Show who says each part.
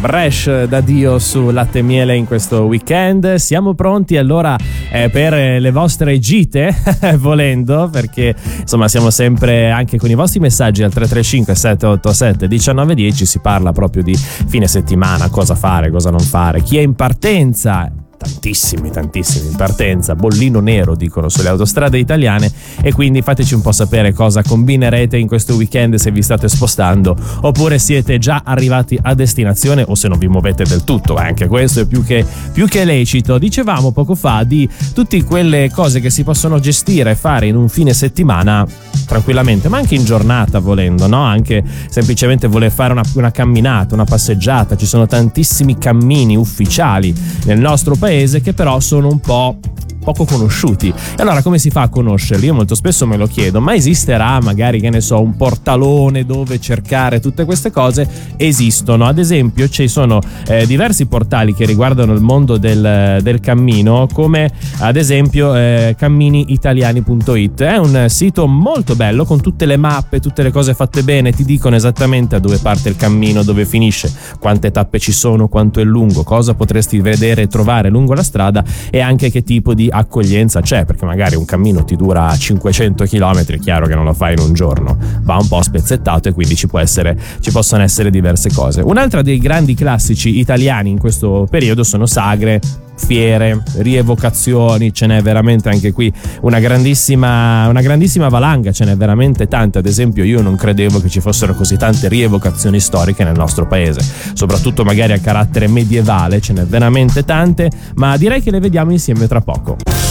Speaker 1: Bresh da Dio su Latte e Miele in questo weekend. Siamo pronti allora per le vostre gite volendo, perché insomma siamo sempre anche con i vostri messaggi al 335 787 1910. Si parla proprio di fine settimana, cosa fare, cosa non fare, chi è in partenza. Tantissimi in partenza, bollino nero dicono sulle autostrade italiane, e quindi fateci un po' sapere cosa combinerete in questo weekend, se vi state spostando oppure siete già arrivati a destinazione o se non vi muovete del tutto. Anche questo è più che lecito. Dicevamo poco fa di tutte quelle cose che si possono gestire e fare in un fine settimana tranquillamente, ma anche in giornata volendo, no? Anche semplicemente voler fare una camminata, una passeggiata. Ci sono tantissimi cammini ufficiali nel nostro paese che però sono un po' poco conosciuti. E allora come si fa a conoscerli? Io molto spesso me lo chiedo, ma esisterà magari, che ne so, un portalone dove cercare tutte queste cose? Esistono, ad esempio ci sono diversi portali che riguardano il mondo del cammino, come ad esempio camminiitaliani.it. È un sito molto bello con tutte le mappe, tutte le cose fatte bene, ti dicono esattamente a dove parte il cammino, dove finisce, quante tappe ci sono, quanto è lungo, cosa potresti vedere e trovare lungo la strada, e anche che tipo di accoglienza c'è, perché magari un cammino ti dura 500 km, è chiaro che non lo fai in un giorno, va un po' spezzettato, e quindi ci possono essere diverse cose. Un'altra dei grandi classici italiani in questo periodo sono sagre, fiere, rievocazioni. Ce n'è veramente anche qui una grandissima valanga, ce n'è veramente tante. Ad esempio io non credevo che ci fossero così tante rievocazioni storiche nel nostro paese, soprattutto magari a carattere medievale, ce n'è veramente tante, ma direi che le vediamo insieme tra poco.